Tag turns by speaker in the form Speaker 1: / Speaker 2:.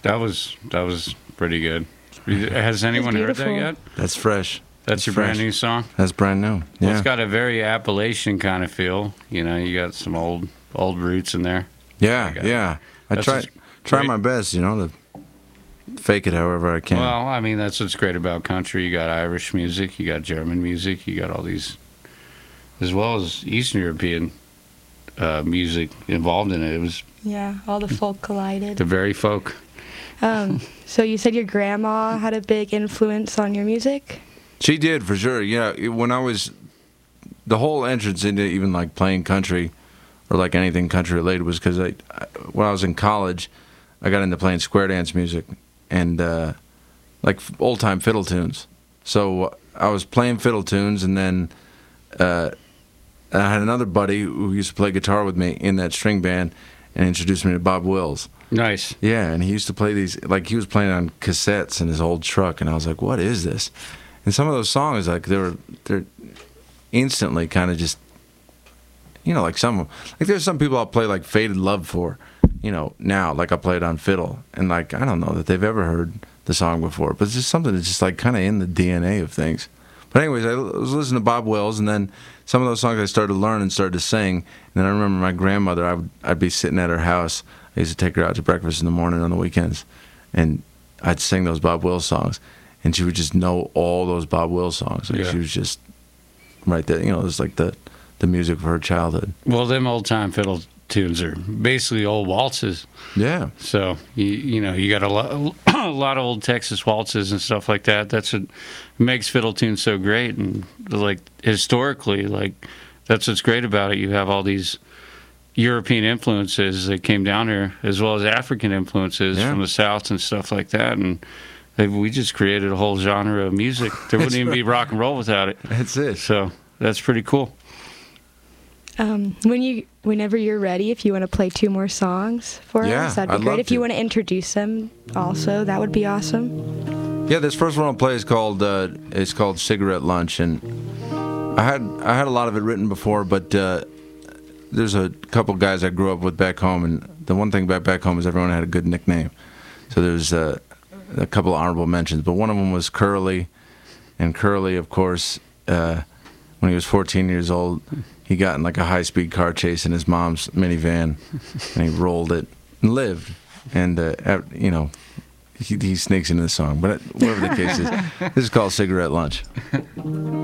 Speaker 1: was pretty good. Has anyone heard that yet?
Speaker 2: That's fresh.
Speaker 1: That's your brand new song?
Speaker 2: That's brand new. Yeah.
Speaker 1: Well, it's got a very Appalachian kind of feel. You know, you got some old roots in there.
Speaker 2: Yeah. I try my best, you know, to fake it however I can.
Speaker 1: Well, I mean, that's what's great about country. You got Irish music, you got German music, you got all these, as well as Eastern European music involved in it. It was
Speaker 3: all the folk collided.
Speaker 1: The very folk.
Speaker 3: So you said your grandma had a big influence on your music?
Speaker 2: She did, for sure. Yeah, when I was, the whole entrance into even like playing country or like anything country related was because when I was in college, I got into playing square dance music and like old time fiddle tunes. So I was playing fiddle tunes, and then I had another buddy who used to play guitar with me in that string band and introduced me to Bob Wills.
Speaker 1: Nice.
Speaker 2: Yeah, and he used to play these, like he was playing on cassettes in his old truck, and I was like, what is this? And some of those songs, like they're instantly kind of just, you know, like there's some people I'll play like Faded Love for, you know, now, like I play it on fiddle, and like I don't know that they've ever heard the song before, but it's just something that's just like kind of in the DNA of things. But anyways, I was listening to Bob Wills, and then some of those songs I started to learn and started to sing. And then I remember my grandmother, I'd be sitting at her house. I used to take her out to breakfast in the morning on the weekends, and I'd sing those Bob Wills songs, and she would just know all those Bob Wills songs. Like she was just right there. You know, it was like the music of her childhood.
Speaker 1: Well, them old time fiddle tunes are basically old waltzes.
Speaker 2: Yeah.
Speaker 1: So you know, you got a lot of old Texas waltzes and stuff like that. That's what makes fiddle tunes so great. And like historically, like that's what's great about it. You have all these European influences that came down here, as well as African influences from the South and stuff like that. And we just created a whole genre of music. There wouldn't even be rock and roll without it.
Speaker 2: That's it.
Speaker 1: So that's pretty cool.
Speaker 3: Whenever you're ready, if you want to play 2 more songs for us, that'd be great. If you want to introduce them also, that would be awesome.
Speaker 2: Yeah, this first one I'll play is called Cigarette Lunch, and I had a lot of it written before, but there's a couple guys I grew up with back home, and the one thing about back home is everyone had a good nickname. So there's a couple of honorable mentions, but one of them was Curly, and Curly, of course, when he was 14 years old, he got in like a high-speed car chase in his mom's minivan, and he rolled it and lived. And, you know, he sneaks into the song. But whatever the case is, this is called Cigarette Lunch.